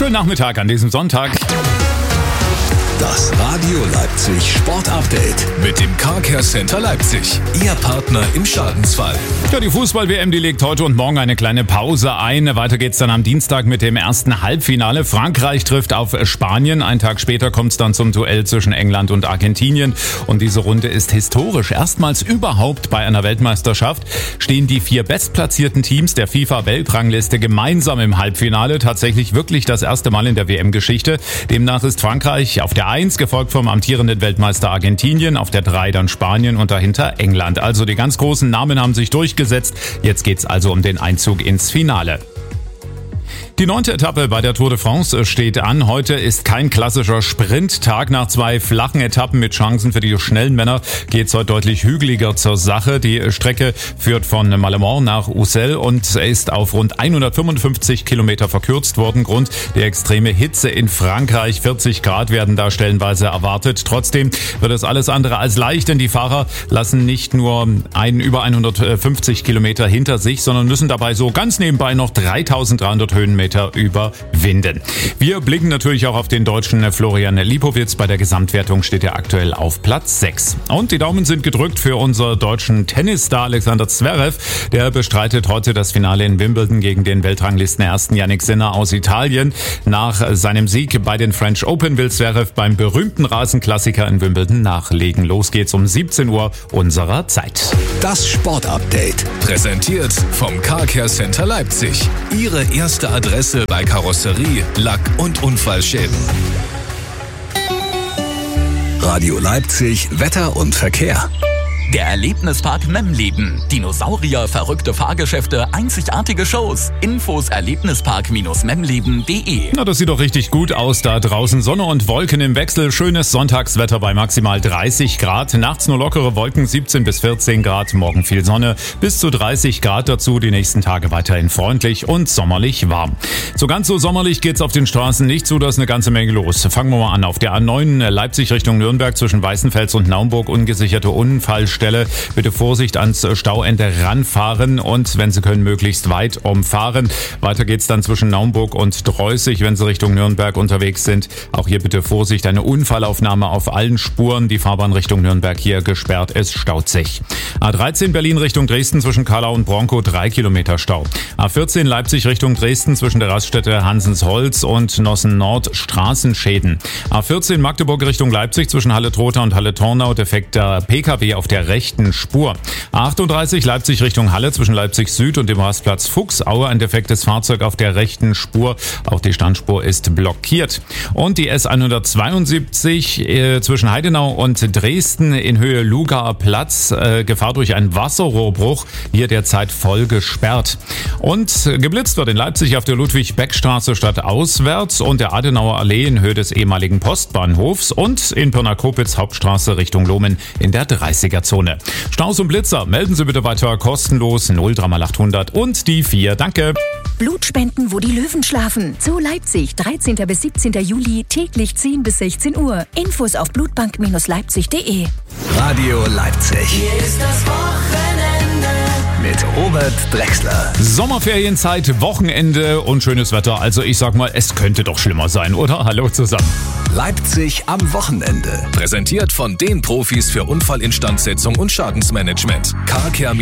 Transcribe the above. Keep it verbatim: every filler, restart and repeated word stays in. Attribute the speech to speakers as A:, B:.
A: Schönen Nachmittag an diesem Sonntag.
B: Das Radio Leipzig Sport Update mit dem Car Care Center Leipzig. Ihr Partner im Schadensfall.
A: Ja, die Fußball-W M, die legt heute und morgen eine kleine Pause ein. Weiter geht's dann am Dienstag mit dem ersten Halbfinale. Frankreich trifft auf Spanien. Einen Tag später kommt es dann zum Duell zwischen England und Argentinien. Und diese Runde ist historisch. Erstmals überhaupt bei einer Weltmeisterschaft stehen die vier bestplatzierten Teams der FIFA-Weltrangliste gemeinsam im Halbfinale. Tatsächlich wirklich das erste Mal in der W M-Geschichte. Demnach ist Frankreich auf der eins, gefolgt vom amtierenden Weltmeister Argentinien, auf der drei dann Spanien und dahinter England. Also die ganz großen Namen haben sich durchgesetzt. Jetzt geht's also um den Einzug ins Finale. Die neunte Etappe bei der Tour de France steht an. Heute ist kein klassischer Sprinttag. Nach zwei flachen Etappen mit Chancen für die schnellen Männer geht es heute deutlich hügeliger zur Sache. Die Strecke führt von Malemort nach Ussel und ist auf rund hundertfünfundfünfzig Kilometer verkürzt worden. Grund der extreme Hitze in Frankreich. vierzig Grad werden da stellenweise erwartet. Trotzdem wird es alles andere als leicht, denn die Fahrer lassen nicht nur einen über hundertfünfzig Kilometer hinter sich, sondern müssen dabei so ganz nebenbei noch dreitausenddreihundert Höhenmeter überwinden. Wir blicken natürlich auch auf den Deutschen Florian Lipowitz. Bei der Gesamtwertung steht er aktuell auf Platz sechs. Und die Daumen sind gedrückt für unseren deutschen Tennisstar Alexander Zverev. Der bestreitet heute das Finale in Wimbledon gegen den Weltranglistenersten Jannik Sinner aus Italien. Nach seinem Sieg bei den French Open will Zverev beim berühmten Rasenklassiker in Wimbledon nachlegen. Los geht's um siebzehn Uhr unserer Zeit.
B: Das Sportupdate, präsentiert vom Car Care Center Leipzig. Ihre erste Adresse bei Karosserie, Lack und Unfallschäden. Radio Leipzig, Wetter und Verkehr.
C: Der Erlebnispark Memleben. Dinosaurier, verrückte Fahrgeschäfte, einzigartige Shows. Infos erlebnispark memleben punkt de.
A: Na, das sieht doch richtig gut aus da draußen. Sonne und Wolken im Wechsel. Schönes Sonntagswetter bei maximal dreißig Grad. Nachts nur lockere Wolken, siebzehn bis vierzehn Grad. Morgen viel Sonne, bis zu dreißig Grad dazu. Die nächsten Tage weiterhin freundlich und sommerlich warm. So ganz so sommerlich geht's auf den Straßen nicht zu. Da ist eine ganze Menge los. Fangen wir mal an. Auf der A neun Leipzig Richtung Nürnberg zwischen Weißenfels und Naumburg ungesicherte Unfallstelle. Bitte Vorsicht ans Stauende ranfahren und wenn Sie können, möglichst weit umfahren. Weiter geht's dann zwischen Naumburg und Dreußig, wenn Sie Richtung Nürnberg unterwegs sind. Auch hier bitte Vorsicht, eine Unfallaufnahme auf allen Spuren. Die Fahrbahn Richtung Nürnberg hier gesperrt, es staut sich. A dreizehn Berlin Richtung Dresden zwischen Kallau und Bronkow, drei Kilometer Stau. A vierzehn Leipzig Richtung Dresden zwischen der Raststätte Hansensholz und Nossen Nord, Straßenschäden. A vierzehn Magdeburg Richtung Leipzig zwischen Halle-Trotha und Halle-Tornau, defekter P K W auf der rechten Spur. A achtunddreißig Leipzig Richtung Halle zwischen Leipzig Süd und dem Rastplatz Fuchsaue, ein defektes Fahrzeug auf der rechten Spur. Auch die Standspur ist blockiert. Und die S hundertzweiundsiebzig äh, zwischen Heidenau und Dresden in Höhe Lugaer Platz, äh, Gefahr durch einen Wasserrohrbruch, hier derzeit voll gesperrt. Und geblitzt wird in Leipzig auf der Ludwig-Beck-Straße stadtauswärts und der Adenauer Allee in Höhe des ehemaligen Postbahnhofs und in Pirna-Kopitz Hauptstraße Richtung Lohmen in der dreißiger Zone. Staus und Blitzer, melden Sie bitte weiter kostenlos null drei mal achthundert und die vier. Danke.
D: Blutspenden, wo die Löwen schlafen. Zoo Leipzig, dreizehnten bis siebzehnten Juli, täglich zehn bis sechzehn Uhr. Infos auf blutbank leipzig punkt de.
B: Radio Leipzig.
E: Hier ist das Wochenende
B: mit Robert Drechsler.
A: Sommerferienzeit, Wochenende und schönes Wetter. Also ich sag mal, es könnte doch schlimmer sein, oder? Hallo zusammen.
B: Leipzig am Wochenende. Präsentiert von den Profis für Unfallinstandsetzung und Schadensmanagement. car care